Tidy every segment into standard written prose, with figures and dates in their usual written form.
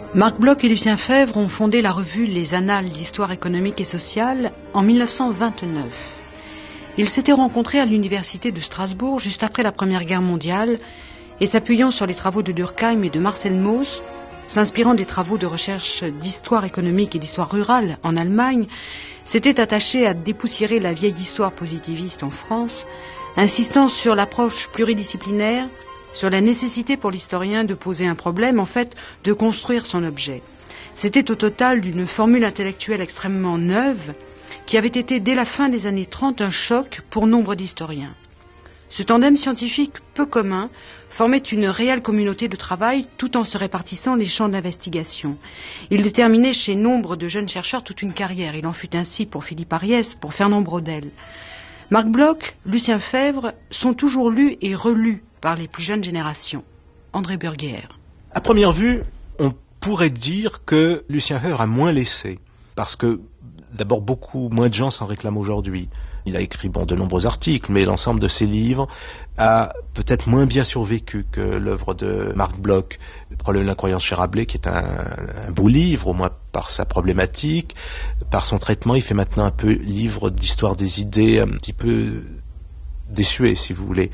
Marc Bloch et Lucien Febvre ont fondé la revue Les Annales d'Histoire économique et sociale en 1929. Ils s'étaient rencontrés à l'université de Strasbourg juste après la Première Guerre mondiale et s'appuyant sur les travaux de Durkheim et de Marcel Mauss, s'inspirant des travaux de recherche d'histoire économique et d'histoire rurale en Allemagne, s'étaient attachés à dépoussiérer la vieille histoire positiviste en France, insistant sur l'approche pluridisciplinaire, sur la nécessité pour l'historien de poser un problème, en fait, de construire son objet. C'était au total d'une formule intellectuelle extrêmement neuve qui avait été dès la fin des années 30 un choc pour nombre d'historiens. Ce tandem scientifique peu commun formait une réelle communauté de travail tout en se répartissant les champs d'investigation. Il déterminait chez nombre de jeunes chercheurs toute une carrière. Il en fut ainsi pour Philippe Ariès, pour Fernand Braudel. Marc Bloch, Lucien Febvre sont toujours lus et relus par les plus jeunes générations. André Burguière. À première vue, on pourrait dire que Lucien Febvre a moins laissé, parce que d'abord beaucoup moins de gens s'en réclament aujourd'hui. Il a écrit de nombreux articles, mais l'ensemble de ses livres a peut-être moins bien survécu que l'œuvre de Marc Bloch, Le problème de l'incroyance chez Rabelais, qui est un beau livre, au moins par sa problématique, par son traitement. Il fait maintenant un peu livre d'histoire des idées, un petit peu désuet, si vous voulez.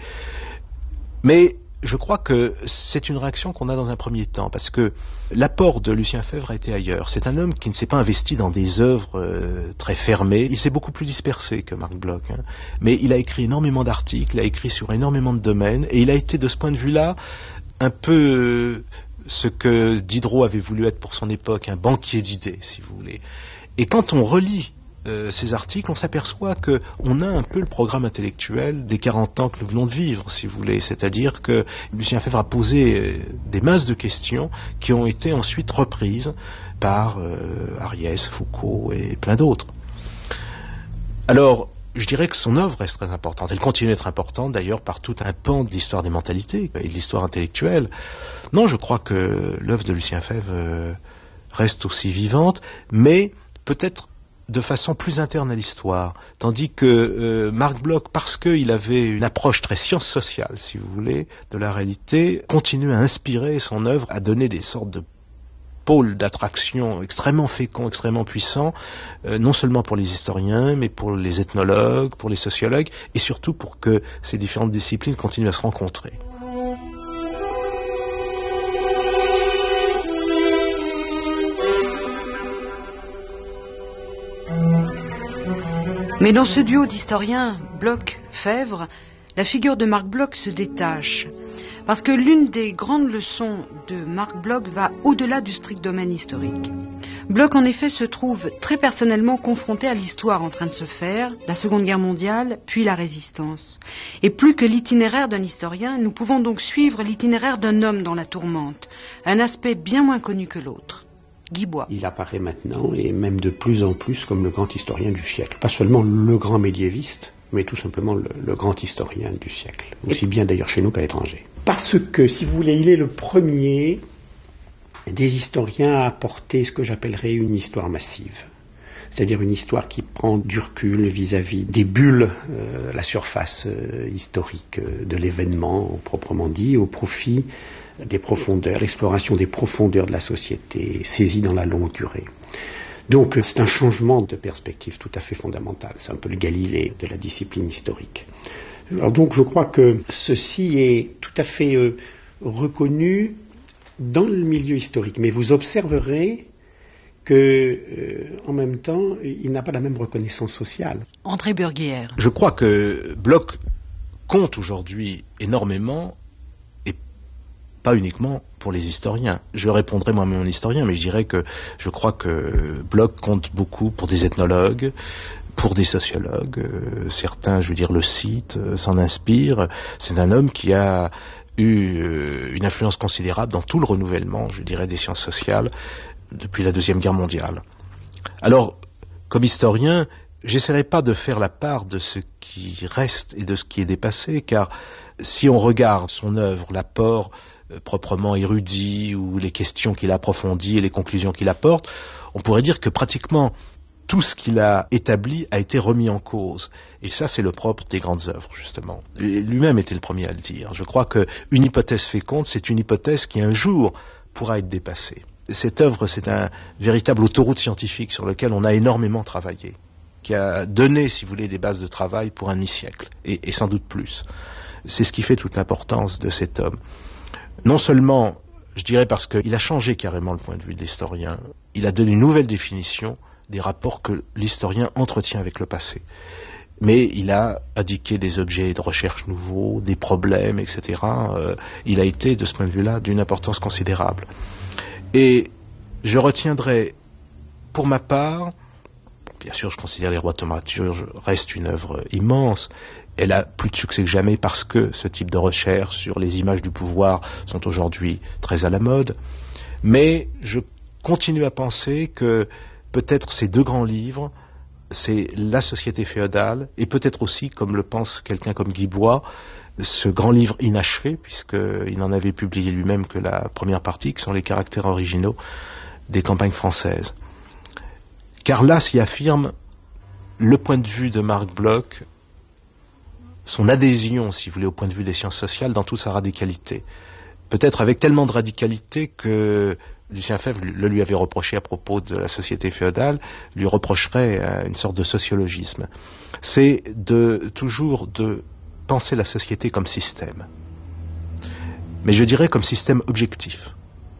Mais je crois que c'est une réaction qu'on a dans un premier temps, parce que l'apport de Lucien Febvre a été ailleurs. C'est un homme qui ne s'est pas investi dans des œuvres très fermées. Il s'est beaucoup plus dispersé que Marc Bloch, mais il a écrit énormément d'articles, il a écrit sur énormément de domaines, et il a été de ce point de vue-là un peu ce que Diderot avait voulu être pour son époque, un banquier d'idées, si vous voulez. Et quand on relit ces articles, on s'aperçoit qu'on a un peu le programme intellectuel des 40 ans que nous venons de vivre, si vous voulez. C'est-à-dire que Lucien Febvre a posé des masses de questions qui ont été ensuite reprises par Ariès, Foucault et plein d'autres. Alors, je dirais que son œuvre reste très importante. Elle continue d'être importante, d'ailleurs, par tout un pan de l'histoire des mentalités et de l'histoire intellectuelle. Non, je crois que l'œuvre de Lucien Febvre reste aussi vivante, mais peut-être de façon plus interne à l'histoire, tandis que Marc Bloch, parce qu'il avait une approche très science sociale, si vous voulez, de la réalité, continue à inspirer son œuvre, à donner des sortes de pôles d'attraction extrêmement féconds, extrêmement puissants, non seulement pour les historiens, mais pour les ethnologues, pour les sociologues, et surtout pour que ces différentes disciplines continuent à se rencontrer. Mais dans ce duo d'historiens, Bloch-Febvre, la figure de Marc Bloch se détache. Parce que l'une des grandes leçons de Marc Bloch va au-delà du strict domaine historique. Bloch, en effet, se trouve très personnellement confronté à l'histoire en train de se faire, la Seconde Guerre mondiale, puis la Résistance. Et plus que l'itinéraire d'un historien, nous pouvons donc suivre l'itinéraire d'un homme dans la tourmente, un aspect bien moins connu que l'autre. Guy Bois. Il apparaît maintenant, et même de plus en plus, comme le grand historien du siècle. Pas seulement le grand médiéviste, mais tout simplement le grand historien du siècle. Aussi bien d'ailleurs chez nous qu'à l'étranger. Parce que, si vous voulez, il est le premier des historiens à apporter ce que j'appellerais une histoire massive. C'est-à-dire une histoire qui prend du recul vis-à-vis des bulles, la surface historique de l'événement proprement dit, au profit des profondeurs, l'exploration des profondeurs de la société, saisie dans la longue durée. Donc c'est un changement de perspective tout à fait fondamental. C'est un peu le Galilée de la discipline historique. Alors donc je crois que ceci est tout à fait reconnu dans le milieu historique. Mais vous observerez que, en même temps, il n'a pas la même reconnaissance sociale. André Burguière. Je crois que Bloch compte aujourd'hui énormément, et pas uniquement pour les historiens. Je répondrai moi-même historien, mais je dirais que je crois que Bloch compte beaucoup pour des ethnologues, pour des sociologues. Certains, je veux dire, le citent, s'en inspirent. C'est un homme qui a eu une influence considérable dans tout le renouvellement, je dirais, des sciences sociales depuis la Deuxième Guerre mondiale. Alors, comme historien, j'essaierai pas de faire la part de ce qui reste et de ce qui est dépassé, car si on regarde son œuvre, l'apport proprement érudit, ou les questions qu'il approfondit et les conclusions qu'il apporte, on pourrait dire que pratiquement tout ce qu'il a établi a été remis en cause. Et ça, c'est le propre des grandes œuvres, justement. Lui-même était le premier à le dire. Je crois qu'une hypothèse féconde, c'est une hypothèse qui un jour pourra être dépassée. Cette œuvre, c'est un véritable autoroute scientifique sur lequel on a énormément travaillé, qui a donné, si vous voulez, des bases de travail pour un demi-siècle, et sans doute plus. C'est ce qui fait toute l'importance de cet homme. Non seulement, je dirais parce qu'il a changé carrément le point de vue de l'historien, il a donné une nouvelle définition des rapports que l'historien entretient avec le passé. Mais il a indiqué des objets de recherche nouveaux, des problèmes, etc. Il a été, de ce point de vue-là, d'une importance considérable. Et je retiendrai, pour ma part, bien sûr je considère Les Rois de Thaumaturge reste une œuvre immense. Elle a plus de succès que jamais parce que ce type de recherche sur les images du pouvoir sont aujourd'hui très à la mode. Mais je continue à penser que peut-être ces deux grands livres, c'est La société féodale, et peut-être aussi, comme le pense quelqu'un comme Guy Bois, ce grand livre inachevé, puisqu'il n'en avait publié lui-même que la première partie, qui sont les caractères originaux des campagnes françaises. Car là s'y affirme le point de vue de Marc Bloch, son adhésion, si vous voulez, au point de vue des sciences sociales dans toute sa radicalité. Peut-être avec tellement de radicalité que Lucien Febvre le lui avait reproché à propos de la société féodale, lui reprocherait une sorte de sociologisme. C'est toujours de penser la société comme système. Mais je dirais comme système objectif.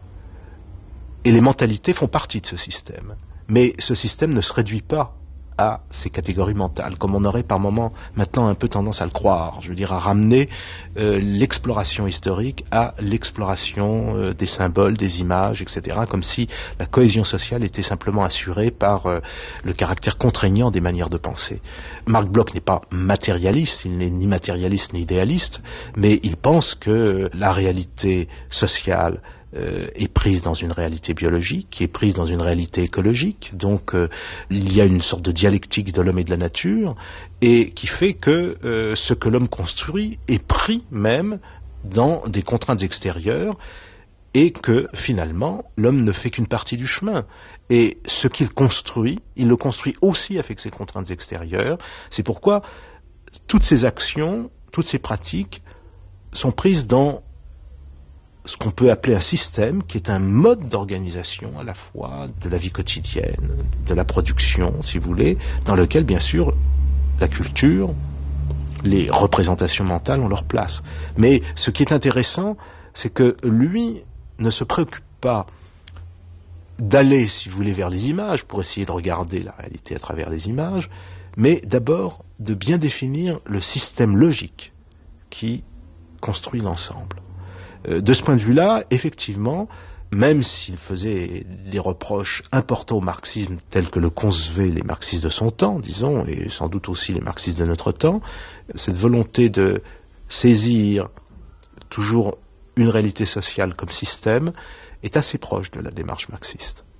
Et les mentalités font partie de ce système. Mais ce système ne se réduit pas à ces catégories mentales, comme on aurait par moments maintenant un peu tendance à le croire, je veux dire à ramener l'exploration historique à l'exploration des symboles, des images, etc., comme si la cohésion sociale était simplement assurée par le caractère contraignant des manières de penser. Marc Bloch n'est pas matérialiste, il n'est ni matérialiste ni idéaliste, mais il pense que la réalité sociale est prise dans une réalité biologique, qui est prise dans une réalité écologique, donc il y a une sorte de dialectique de l'homme et de la nature, et qui fait que ce que l'homme construit est pris même dans des contraintes extérieures, et que finalement l'homme ne fait qu'une partie du chemin. Et ce qu'il construit, il le construit aussi avec ses contraintes extérieures. C'est pourquoi toutes ces actions, toutes ces pratiques sont prises dans ce qu'on peut appeler un système, qui est un mode d'organisation à la fois de la vie quotidienne, de la production, si vous voulez, dans lequel, bien sûr, la culture, les représentations mentales ont leur place. Mais ce qui est intéressant, c'est que lui ne se préoccupe pas d'aller, si vous voulez, vers les images, pour essayer de regarder la réalité à travers les images, mais d'abord de bien définir le système logique qui construit l'ensemble. De ce point de vue-là, effectivement, même s'il faisait des reproches importants au marxisme tels que le concevaient les marxistes de son temps, disons, et sans doute aussi les marxistes de notre temps, cette volonté de saisir toujours une réalité sociale comme système est assez proche de la démarche marxiste.